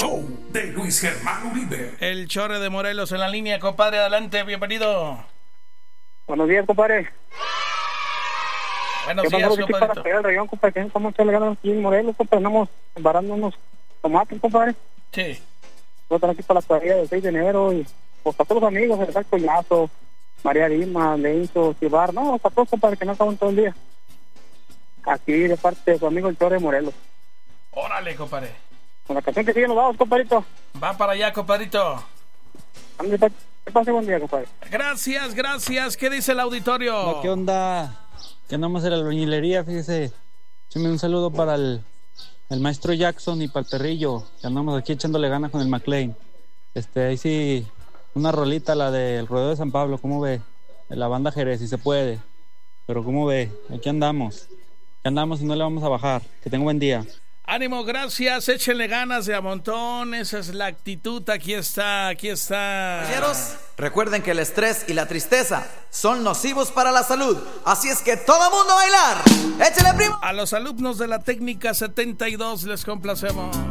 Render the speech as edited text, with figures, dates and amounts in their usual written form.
show de Luis Germán Uribe. El Chore de Morelos en la línea, compadre, adelante, bienvenido. Buenos días, compadre. Buenos días, compadre. Para el rayón, compadre, ¿cómo se le ganan aquí en Morelos, compadre? Andamos embarrando unos tomates, compadre. Sí. Están aquí para la cuadrilla del 6 de enero y pues para todos los amigos, el Collazo, María Lima, Lenzo, Cibar, no, para todos, compadre, que no acaban todo el día. Aquí de parte de su amigo el Chore de Morelos. Órale, compadre. Con la canción que sigue nos vamos, compadrito. Va para allá, compadrito. Que pase buen día, compadre. Gracias, gracias. ¿Qué dice el auditorio? No, ¿qué onda? Que andamos en la albañilería, fíjese. Échame un saludo para el maestro Jackson y para el perrillo, que andamos aquí echándole ganas con el McLean. Ahí sí, una rolita, la del Rodeo de San Pablo, ¿cómo ve? De la banda Jerez, si se puede. Pero ¿cómo ve? Aquí andamos. Aquí andamos y no le vamos a bajar. Que tenga un buen día. Ánimo, gracias, échenle ganas de a montón, esa es la actitud, aquí está. Caballeros, recuerden que el estrés y la tristeza son nocivos para la salud, así es que todo mundo a bailar, échale primo. A los alumnos de la técnica 72 les complacemos.